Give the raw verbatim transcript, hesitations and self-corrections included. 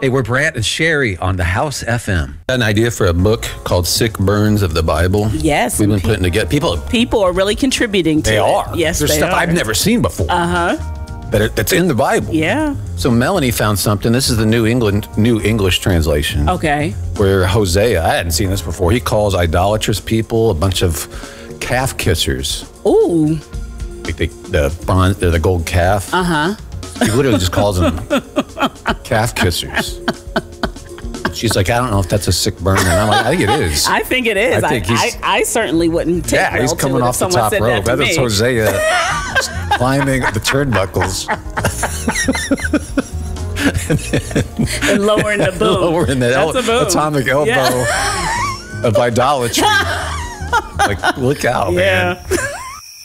Hey, we're Brant and Sherry on the House F M. Got an idea for a book called Sick Burns of the Bible. Yes. We've been pe- putting together. People, People are really contributing to they it. are. Yes, There's they stuff are. I've never seen before. Uh-huh. That it, that's in the Bible. Yeah. So Melanie found something. This is the New England, New English translation. Okay. Where Hosea, I hadn't seen this before. He calls idolatrous people a bunch of calf kissers. Ooh. Like the the bronze, the gold calf. Uh huh. He literally just calls them calf kissers. She's like, I don't know if that's a sick burn. And I'm like, I think it is. I think it is. I I, think I, he's- I, certainly wouldn't take Yeah, well he's to coming it if off the someone top said rope. That, to That's me. Hosea climbing the turnbuckles And lowering the boom. lowering the el- That's a boom. atomic elbow Yeah. of idolatry. Like, look out, Yeah. man.